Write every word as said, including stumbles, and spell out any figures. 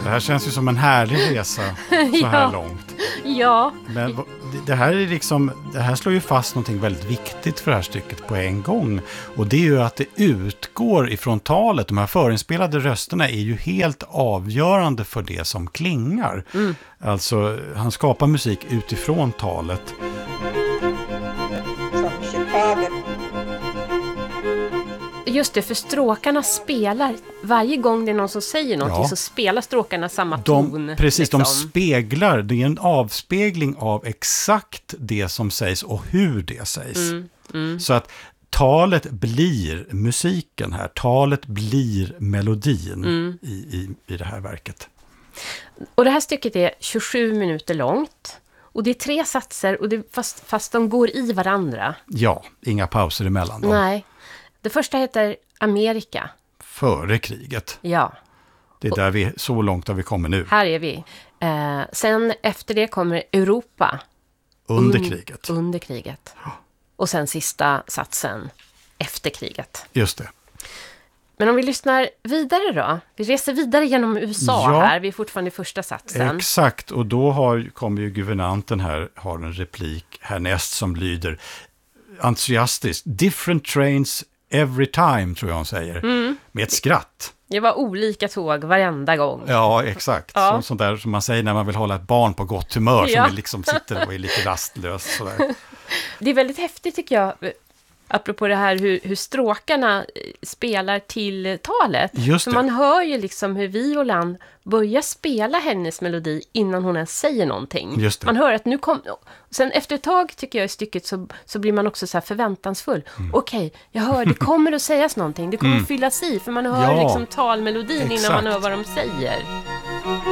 det här känns ju som en härlig resa så här Ja. långt. Ja, Men v- det här är liksom, det här slår ju fast någonting väldigt viktigt för det här stycket på en gång. Och det är ju att det utgår ifrån talet. De här förinspelade rösterna är ju helt avgörande för det som klingar. Mm. Alltså, han skapar musik utifrån talet. From Chicago. just det, för stråkarna spelar, varje gång det är någon som säger någonting Ja. så spelar stråkarna samma De, ton. precis, de liksom. speglar, det är en avspegling av exakt det som sägs och hur det sägs. Mm, mm. Så att talet blir musiken här, talet blir melodin Mm. i, i, i det här verket. Och det här stycket är tjugosju minuter långt. Och det är tre satser, och det, fast, fast de går i varandra. Ja, inga pauser emellan dem. Nej. Det första heter Amerika. Före kriget. Ja, Det är där vi, så långt har vi kommit nu. här är vi. Eh, sen efter det kommer Europa. Under Un- kriget. Under kriget. Och sen sista satsen efter kriget. Just det. Men om vi lyssnar vidare då. Vi reser vidare genom U S A Ja. här. Vi är fortfarande i första satsen. Exakt, och då har, kommer ju guvernanten här, har en replik härnäst som lyder entusiastiskt. Different trains every time, tror jag hon säger. Mm. Med ett skratt. Det var olika tåg varenda gång. Ja, exakt. Ja. Som, sånt där som man säger när man vill hålla ett barn på gott humör. Ja. Som är liksom sitter och är lite rastlös. Sådär. Det är väldigt häftigt tycker jag. Apropå det här hur, hur stråkarna eh, spelar till talet. Just För det. man hör ju liksom hur violan börjar spela hennes melodi innan hon ens säger någonting. Just det. Man hör att nu kom... Sen efter ett tag tycker jag i stycket så, så blir man också så här förväntansfull. Mm. Okej, jag hör, det kommer att sägas någonting. Det kommer att fyllas i, för man hör Ja, liksom talmelodin innan man exakt. hör vad de säger.